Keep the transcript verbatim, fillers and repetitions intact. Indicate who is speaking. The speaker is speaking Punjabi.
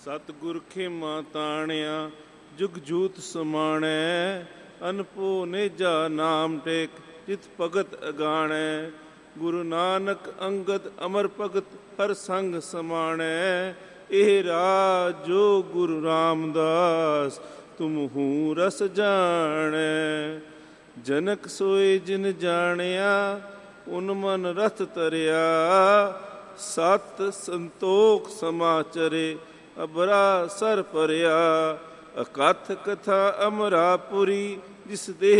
Speaker 1: ਸਤਿਗੁਰ ਖੇਮਾ ਤਾਣਿਆ ਜੁਗ ਜੂਤ ਸਮਾਣੈ। ਅਨਪੋ ਨੇਜਾ ਨਾਮ ਟੇਕ ਜਿਤ ਭਗਤ ਅਗਾਣੈ। ਗੁਰੂ ਨਾਨਕ ਅੰਗਦ ਅਮਰ ਭਗਤ ਹਰ ਸੰਗ ਸਮਾਣੈ। ਇਹ ਰਾਜ ਜੋ ਗੁਰੂ ਰਾਮਦਾਸ ਤੁਮ ਹੂੰ ਰਸ ਜਾਣੈ। ਜਨਕ ਸੋਏ ਜਿਨ ਜਾਣਿਆ ਉਨ ਮਨ ਰਥ ਤਰਿਆ। ਸਤ ਸੰਤੋਖ ਸਮਾਚਰੇ ਅਬਰਾ ਸਰ ਭਰਿਆ। ਅਕਥ ਕਥਾ ਅਮਰਾਪੁਰੀ ਜਿਸ ਦੇਹ